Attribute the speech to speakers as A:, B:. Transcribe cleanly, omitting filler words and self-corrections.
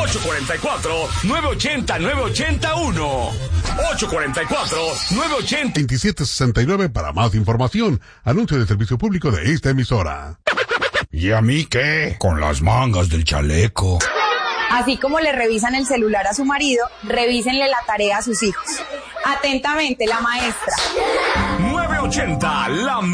A: 844-980-981. 844-980-2769 para más información. Anuncio de servicio público de esta emisora.
B: ¿Y a mí qué? Con las mangas del chaleco.
C: Así como le revisan el celular a su marido, revísenle la tarea a sus hijos. Atentamente, la maestra.
A: 980, la